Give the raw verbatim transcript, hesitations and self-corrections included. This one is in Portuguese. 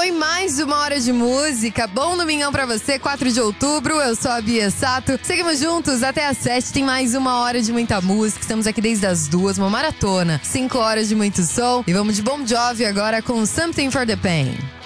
Foi mais uma hora de música. Bom domingão pra você, quatro de outubro. Eu sou a Bia Sato. Seguimos juntos até às sete. Tem mais uma hora de muita música. Estamos aqui desde as duas, uma maratona. Cinco horas de muito som. E vamos de Bon Jovi agora com Something for the Pain.